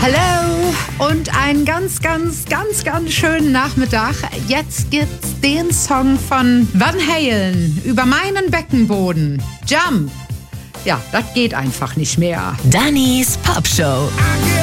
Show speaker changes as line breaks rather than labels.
Hallo und einen ganz schönen Nachmittag. Jetzt gibt's den Song von Van Halen über meinen Beckenboden. Jump. Ja, das geht einfach nicht mehr.
Dannys Popshow.